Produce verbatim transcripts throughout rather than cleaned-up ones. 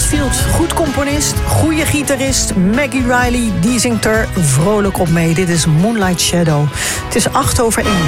Mansfield, goed componist, goede gitarist. Maggie Riley, die zingt er vrolijk op mee. Dit is Moonlight Shadow. Het is acht over één.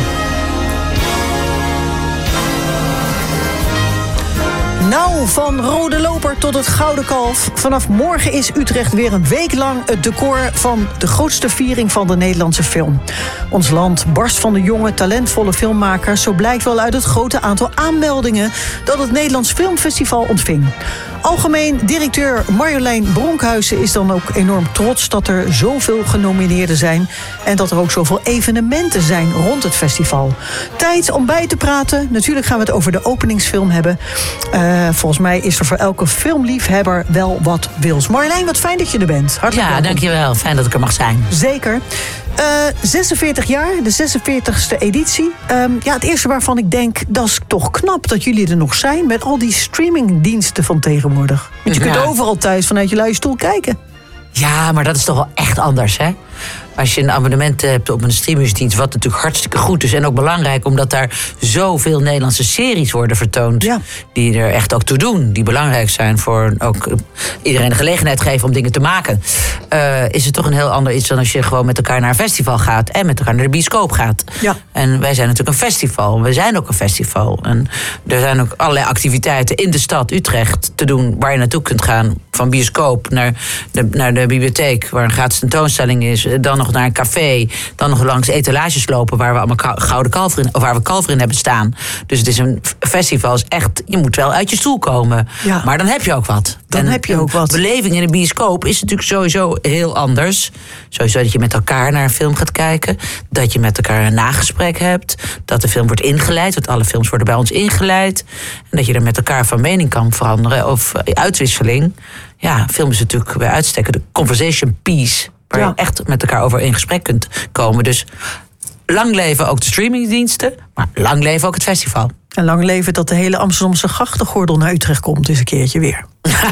Nou, van Rode Loper tot het Gouden Kalf. Vanaf morgen is Utrecht weer een week lang het decor van de grootste viering van de Nederlandse film. Ons land barst van de jonge, talentvolle filmmakers. Zo blijkt wel uit het grote aantal aanmeldingen dat het Nederlands Filmfestival ontving. Algemeen directeur Marjolein Bronkhuizen is dan ook enorm trots dat er zoveel genomineerden zijn en dat er ook zoveel evenementen zijn rond het festival. Tijd om bij te praten. Natuurlijk gaan we het over de openingsfilm hebben. Uh, volgens mij is er voor elke filmliefhebber wel wat wils. Marjolein, wat fijn dat je er bent. Hartelijk ja, welkom. Dankjewel. Fijn dat ik er mag zijn. Zeker. Uh, zesenveertig jaar, de zesenveertigste editie. Um, ja, het eerste waarvan ik denk, dat is toch knap dat jullie er nog zijn met al die streamingdiensten van tegenwoordig. Want je Ja. kunt overal thuis vanuit je luie stoel kijken. Ja, maar dat is toch wel echt anders, hè? Als je een abonnement hebt op een streamingsdienst, wat natuurlijk hartstikke goed is en ook belangrijk, omdat daar zoveel Nederlandse series worden vertoond, Ja. die er echt ook toe doen, die belangrijk zijn voor ook iedereen de gelegenheid geven om dingen te maken, uh, is het toch een heel ander iets dan als je gewoon met elkaar naar een festival gaat en met elkaar naar de bioscoop gaat. Ja. En wij zijn natuurlijk een festival. We zijn ook een festival. En er zijn ook allerlei activiteiten in de stad Utrecht te doen waar je naartoe kunt gaan. Van bioscoop naar de, naar de bibliotheek, waar een gratis tentoonstelling is. Dan nog naar een café. Dan nog langs etalages lopen waar we allemaal gouden kalver in, of waar we kalver in hebben staan. Dus het is een festival. Is echt, je moet wel uit je stoel komen. Ja. Maar dan heb je ook wat. Dan en, heb je ook wat. De beleving in de bioscoop is natuurlijk sowieso heel anders. Sowieso dat je met elkaar naar een film gaat kijken. Dat je met elkaar een nagesprek hebt. Dat de film wordt ingeleid. Want alle films worden bij ons ingeleid. En dat je er met elkaar van mening kan veranderen. Of uitwisseling. Ja, film is natuurlijk bij uitstek de conversation piece. Waar Ja. je echt met elkaar over in gesprek kunt komen. Dus lang leven ook de streamingdiensten. Maar lang leven ook het festival. En lang leven dat de hele Amsterdamse grachtengordel naar Utrecht komt eens een keertje weer.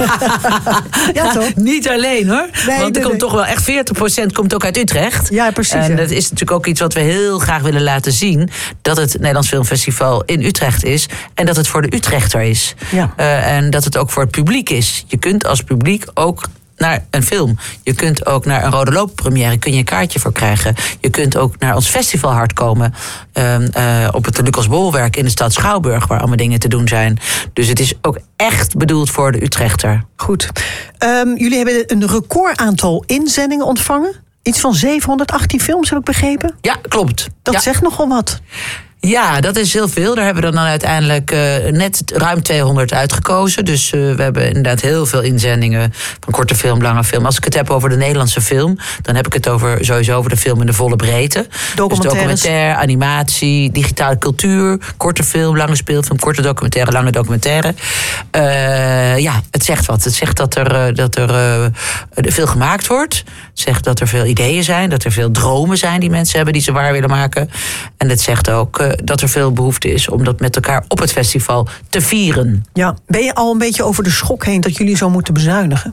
Ja, toch? Niet alleen hoor. Nee, Want er nee, komt nee. toch wel echt veertig procent komt ook uit Utrecht. Ja, precies, En ja. dat is natuurlijk ook iets wat we heel graag willen laten zien. Dat het Nederlands Filmfestival in Utrecht is. En dat het voor de Utrechter is. Ja. Uh, en dat het ook voor het publiek is. Je kunt als publiek ook naar een film. Je kunt ook naar een Rode Loper première, kun je een kaartje voor krijgen. Je kunt ook naar ons festival hard komen. Uh, uh, op het Lucas Bolwerk in de stad Schouwburg, waar allemaal dingen te doen zijn. Dus het is ook echt bedoeld voor de Utrechter. Goed. Um, jullie hebben een record aantal inzendingen ontvangen. Iets van zevenhonderdachttien films, heb ik begrepen. Ja, klopt. Dat ja. zegt nogal wat. Ja, dat is heel veel. Daar hebben we dan uiteindelijk uh, net ruim tweehonderd uitgekozen. Dus uh, we hebben inderdaad heel veel inzendingen van korte film, lange film. Als ik het heb over de Nederlandse film, dan heb ik het over, sowieso over de film in de volle breedte. Dus documentaire, animatie, digitale cultuur, korte film, lange speelfilm, korte documentaire, lange documentaire. Uh, ja, het zegt wat. Het zegt dat er, uh, dat er uh, veel gemaakt wordt. Het zegt dat er veel ideeën zijn, dat er veel dromen zijn die mensen hebben die ze waar willen maken. En het zegt ook uh, dat er veel behoefte is om dat met elkaar op het festival te vieren. Ja, ben je al een beetje over de schok heen dat jullie zo moeten bezuinigen?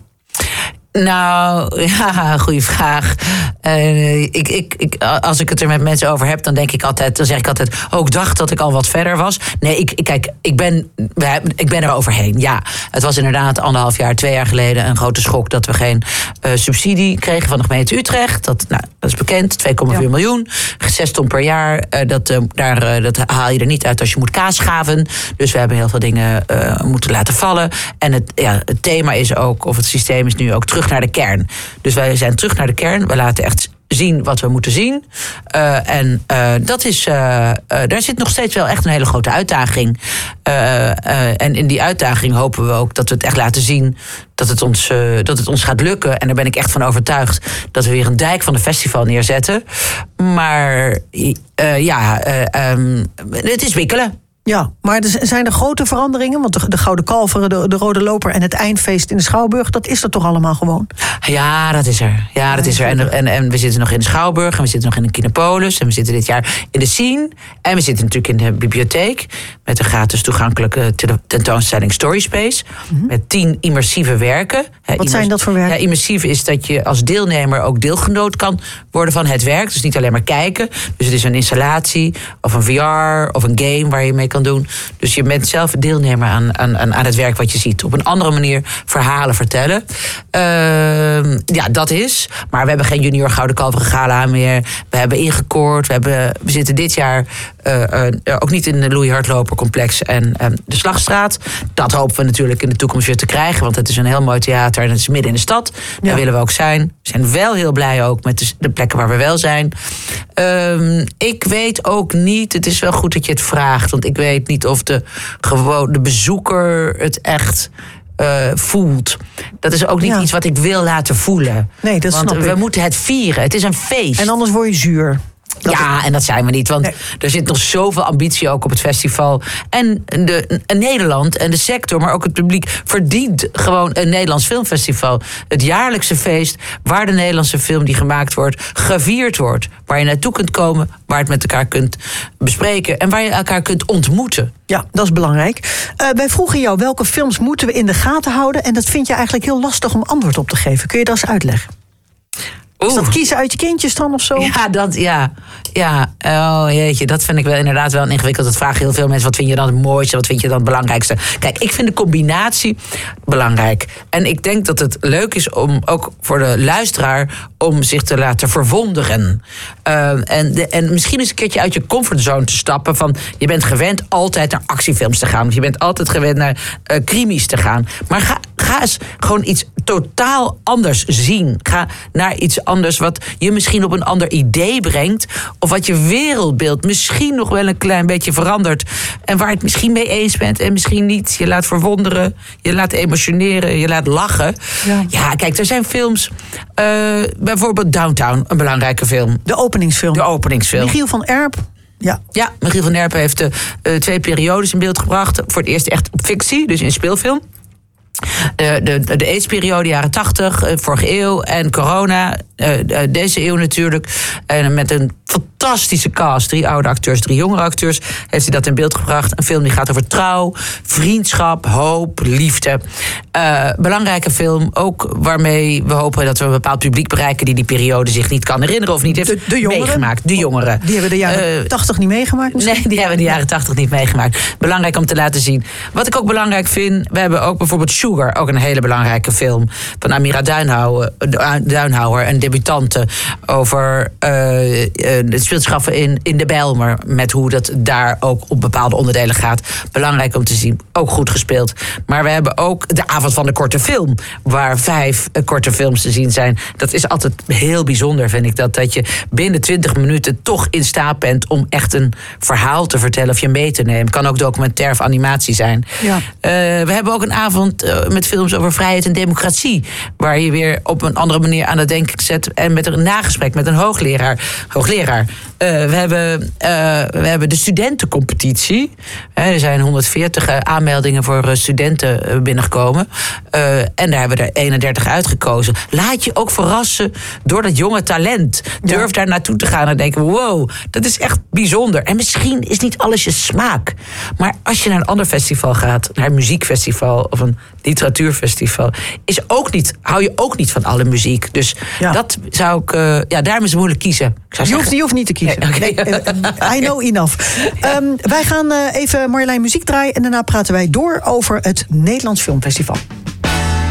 Nou, ja, goede vraag. Uh, ik, ik, ik, als ik het er met mensen over heb, dan denk ik altijd, dan zeg ik altijd, oh, ik dacht dat ik al wat verder was. Nee, ik, ik, kijk, ik ben, ik ben er overheen. Ja, het was inderdaad anderhalf jaar, twee jaar geleden een grote schok dat we geen uh, subsidie kregen van de gemeente Utrecht. Dat, nou, dat is bekend, twee komma vier ja. miljoen. Zes ton per jaar. Uh, dat, uh, daar, uh, dat haal je er niet uit als je moet kaasgaven. Dus we hebben heel veel dingen uh, moeten laten vallen. En het, ja, het thema is ook, of het systeem is nu ook terug naar de kern. Dus wij zijn terug naar de kern. We laten echt zien wat we moeten zien. Uh, en uh, dat is, uh, uh, daar zit nog steeds wel echt een hele grote uitdaging. Uh, uh, en in die uitdaging hopen we ook dat we het echt laten zien dat het ons, uh, dat het ons gaat lukken. En daar ben ik echt van overtuigd dat we weer een dijk van een festival neerzetten. Maar uh, ja, uh, um, het is wikkelen. Ja, maar er zijn er grote veranderingen? Want de, de Gouden Kalveren, de, de Rode Loper en het eindfeest in de Schouwburg, dat is er toch allemaal gewoon? Ja, dat is er. Ja, dat is er. En, en, en we zitten nog in de Schouwburg en we zitten nog in de Kinepolis en we zitten dit jaar in de Scene. En we zitten natuurlijk in de bibliotheek met een gratis toegankelijke tentoonstelling Story Space. Mm-hmm. Met tien immersieve werken. Wat Immers- zijn dat voor werken? Ja, immersief is dat je als deelnemer ook deelgenoot kan worden van het werk. Dus niet alleen maar kijken. Dus het is een installatie of een V R of een game waar je mee kan kan doen. Dus je bent zelf deelnemer aan, aan, aan het werk wat je ziet. Op een andere manier verhalen vertellen. Uh, ja, dat is. Maar we hebben geen junior Gouden Kalveren Gala meer. We hebben ingekoord. We, hebben, we zitten dit jaar uh, uh, ook niet in de Louis Hardloper complex en uh, de Slagstraat. Dat hopen we natuurlijk in de toekomst weer te krijgen. Want het is een heel mooi theater en het is midden in de stad. Daar ja. willen we ook zijn. We zijn wel heel blij ook met de, de plekken waar we wel zijn. Um, ik weet ook niet, het is wel goed dat je het vraagt. Want ik weet niet of de, gewoon, de bezoeker het echt uh, voelt. Dat is ook niet ja. iets wat ik wil laten voelen. Nee, dat want snap we ik. moeten het vieren. Het is een feest. En anders word je zuur. Dat ja, ik... en dat zijn we niet. Want nee. er zit nog zoveel ambitie ook op het festival. En, de, en Nederland en de sector, maar ook het publiek verdient gewoon een Nederlands filmfestival. Het jaarlijkse feest waar de Nederlandse film die gemaakt wordt gevierd wordt. Waar je naartoe kunt komen, waar je het met elkaar kunt bespreken en waar je elkaar kunt ontmoeten. Ja, dat is belangrijk. Uh, wij vroegen jou welke films moeten we in de gaten houden. En dat vind je eigenlijk heel lastig om antwoord op te geven. Kun je dat eens uitleggen? Is dat kiezen uit je kindjes dan of zo? Ja, dat, ja. ja. Oh jeetje, dat vind ik wel inderdaad wel ingewikkeld. Dat vragen heel veel mensen. Wat vind je dan het mooiste? Wat vind je dan het belangrijkste? Kijk, ik vind de combinatie belangrijk. En ik denk dat het leuk is om ook voor de luisteraar om zich te laten verwonderen. Uh, en, de, en misschien eens een keertje uit je comfortzone te stappen. Van, je bent gewend altijd naar actiefilms te gaan. Of je bent altijd gewend naar uh, krimis te gaan. Maar ga, ga eens gewoon iets totaal anders zien. Ga naar iets anders wat je misschien op een ander idee brengt. Of wat je wereldbeeld misschien nog wel een klein beetje verandert. En waar je het misschien mee eens bent en misschien niet. Je laat verwonderen, je laat emotioneren, je laat lachen. Ja, ja kijk, er zijn films. Uh, bijvoorbeeld Downtown, een belangrijke film. De openingsfilm. De openingsfilm. Michiel van Erp. Ja. ja, Michiel van Erp heeft uh, twee periodes in beeld gebracht. Voor het eerst echt op fictie, dus in speelfilm. De, de, de AIDS-periode, jaren tachtig, vorige eeuw en corona, uh, deze eeuw natuurlijk. En met een fantastische cast, drie oude acteurs, drie jongere acteurs, heeft hij dat in beeld gebracht. Een film die gaat over trouw, vriendschap, hoop, liefde. Uh, belangrijke film, ook waarmee we hopen dat we een bepaald publiek bereiken die die periode zich niet kan herinneren of niet heeft de, de meegemaakt. De jongeren. Die hebben de jaren uh, tachtig niet meegemaakt misschien? Nee, die hebben de jaren tachtig niet meegemaakt. Belangrijk om te laten zien. Wat ik ook belangrijk vind, we hebben ook bijvoorbeeld Sugar, ook een hele belangrijke film van Amira Duinhouwer, Duinhouwer, een debutante over uh, uh, het speelschaffen in, in de Bijlmer, met hoe dat daar ook op bepaalde onderdelen gaat. Belangrijk om te zien, ook goed gespeeld. Maar we hebben ook de avond van de korte film, waar vijf uh, korte films te zien zijn. Dat is altijd heel bijzonder, vind ik, dat, dat je binnen twintig minuten toch in staat bent om echt een verhaal te vertellen of je mee te nemen. Kan ook documentair of animatie zijn. Ja. Uh, we hebben ook een avond uh, met films over vrijheid en democratie, waar je weer op een andere manier aan het denken zet en met een nagesprek met een hoogleraar. hoogleraar. Uh, we, hebben, uh, we hebben de studentencompetitie. Uh, er zijn honderdveertig uh, aanmeldingen voor uh, studenten uh, binnengekomen. Uh, en daar hebben we er eenendertig uitgekozen. Laat je ook verrassen door dat jonge talent. Durf ja. daar naartoe te gaan en denken, wow, dat is echt bijzonder. En misschien is niet alles je smaak. Maar als je naar een ander festival gaat, naar een muziekfestival of een literatuurfestival, is ook niet, hou je ook niet van alle muziek. Dus ja. dat zou ik, uh, ja, daarom is het moeilijk kiezen. Ik zou je, hoeft, je hoeft niet te kiezen. Nee, okay. nee, I know enough. Um, wij gaan uh, even Marjolein muziek draaien en daarna praten wij door over het Nederlands Filmfestival.